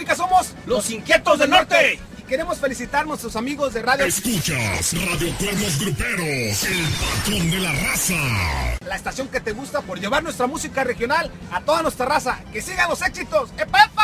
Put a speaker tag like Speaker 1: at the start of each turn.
Speaker 1: Música somos
Speaker 2: Los Inquietos del Norte.
Speaker 1: Y queremos felicitar a nuestros amigos de radio.
Speaker 3: Escuchas Radio Cuernos Gruperos, el patrón de la raza.
Speaker 1: La estación que te gusta por llevar nuestra música regional a toda nuestra raza. ¡Que sigan los éxitos! ¡Epa!